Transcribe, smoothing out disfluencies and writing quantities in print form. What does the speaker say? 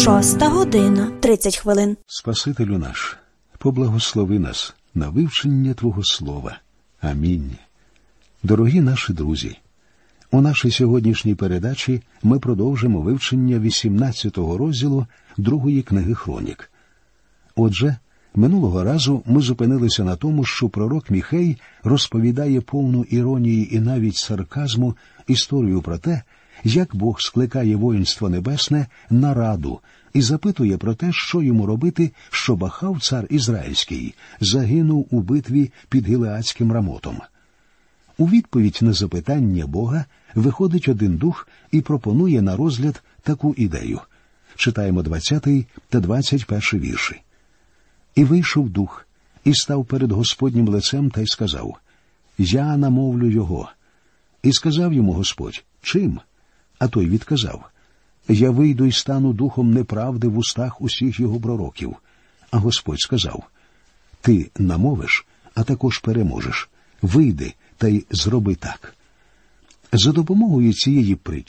6:30 хвилин. Спасителю наш, поблагослови нас на вивчення Твого Слова. Амінь. Дорогі наші друзі, у нашій сьогоднішній передачі ми продовжимо вивчення 18-го розділу 2-ї книги Хронік. Отже, минулого разу ми зупинилися на тому, що пророк Міхей розповідає повну іронії і навіть сарказму історію про те, як Бог скликає воїнство небесне на раду і запитує про те, що йому робити, щоб Ахав, цар Ізраїльський, загинув у битві під Гілеадським Рамотом. У відповідь на запитання Бога виходить один дух і пропонує на розгляд таку ідею. Читаємо 20 та 21 вірші. «І вийшов дух, і став перед Господнім лицем та й сказав: Я намовлю його. І сказав йому Господь: Чим? А той відказав: Я вийду і стану духом неправди в устах усіх його пророків. А Господь сказав: Ти намовиш, а також переможеш. Вийди та й зроби так». За допомогою цієї притчі